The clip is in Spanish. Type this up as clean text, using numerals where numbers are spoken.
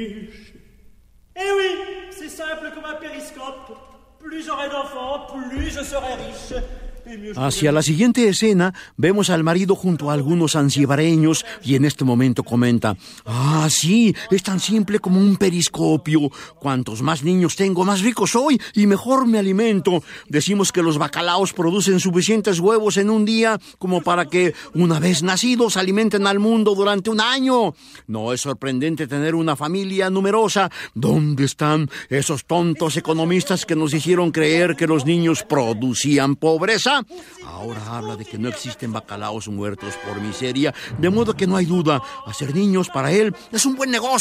Eh oui, c'est simple comme un périscope. Plus j'aurai d'enfants, plus je serai riche. Hacia la siguiente escena, vemos al marido junto a algunos zanzibareños y en este momento comenta: «Ah, sí, es tan simple como un periscopio. Cuantos más niños tengo, más rico soy y mejor me alimento. Decimos que los bacalaos producen suficientes huevos en un día como para que, una vez nacidos, alimenten al mundo durante un año. ¿No es sorprendente tener una familia numerosa? ¿Dónde están esos tontos economistas que nos hicieron creer que los niños producían pobreza? Ahora habla de que no existen bacalaos muertos por miseria, de modo que no hay duda, hacer niños para él es un buen negocio».